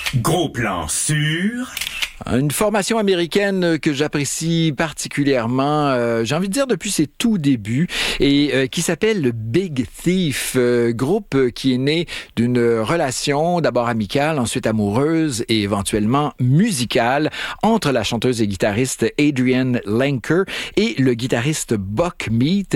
Gros plan sur... Une formation américaine que j'apprécie particulièrement, j'ai envie de dire depuis ses tout débuts, et qui s'appelle le Big Thief, groupe qui est né d'une relation d'abord amicale, ensuite amoureuse et éventuellement musicale entre la chanteuse et guitariste Adrienne Lenker et le guitariste Buck Meek.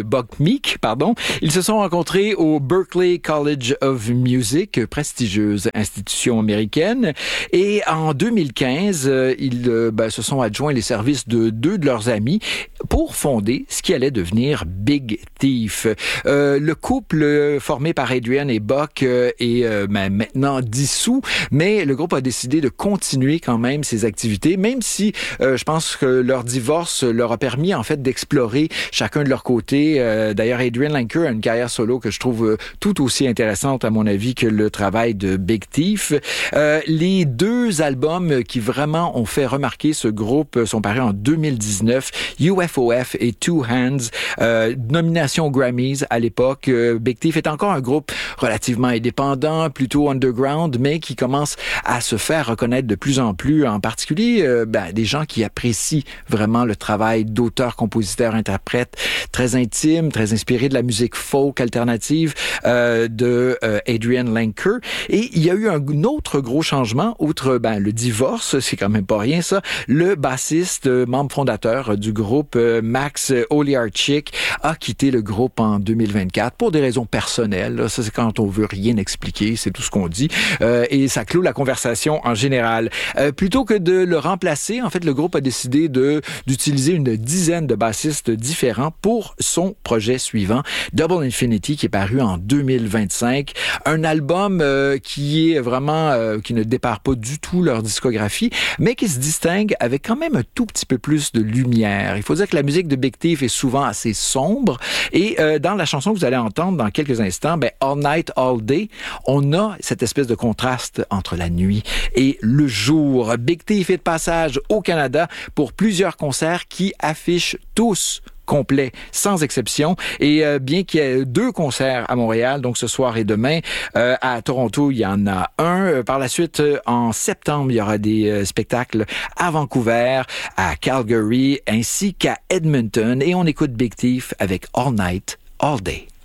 Ils se sont rencontrés au Berklee College of Music, prestigieuse institution américaine, et en 2015, ils se sont adjoints les services de deux de leurs amis pour fonder ce qui allait devenir Big Thief. Le couple formé par Adrienne et Buck est maintenant dissous, mais le groupe a décidé de continuer quand même ses activités, même si je pense que leur divorce leur a permis en fait d'explorer chacun de leur côté. D'ailleurs, Adrienne Lenker a une carrière solo que je trouve tout aussi intéressante à mon avis que le travail de Big Thief. Les deux albums qui vraiment ont fait remarquer ce groupe sont parus en 2019, UFOF et Two Hands, nomination aux Grammys à l'époque. Big Thief est encore un groupe relativement indépendant, plutôt underground, mais qui commence à se faire reconnaître de plus en plus, en particulier des gens qui apprécient vraiment le travail d'auteur, compositeur, interprète, très intime, très inspiré de la musique folk alternative de Adrienne Lenker. Et il y a eu un autre gros changement, outre le divorce, c'est quand même pas rien ça. Le bassiste, membre fondateur du groupe, Max Oliarchik, a quitté le groupe en 2024 pour des raisons personnelles. Ça, c'est quand on veut rien expliquer, c'est tout ce qu'on dit. Et ça clôt la conversation en général. Plutôt que de le remplacer, en fait, le groupe a décidé d'utiliser une dizaine de bassistes différents pour son projet suivant, Double Infinity, qui est paru en 2025. Un album qui est vraiment, qui ne dépare pas du tout leur discographie, mais qui se distingue avec quand même un tout petit peu plus de lumière. Il faut dire que la musique de Big Thief est souvent assez sombre, et dans la chanson que vous allez entendre dans quelques instants, All Night, All Day, on a cette espèce de contraste entre la nuit et le jour. Big Thief est de passage au Canada pour plusieurs concerts qui affichent tous complet, sans exception. Et bien qu'il y ait deux concerts à Montréal, donc ce soir et demain, à Toronto, il y en a un. Par la suite, en septembre, il y aura des spectacles à Vancouver, à Calgary, ainsi qu'à Edmonton. Et on écoute Big Thief avec All Night, All Day.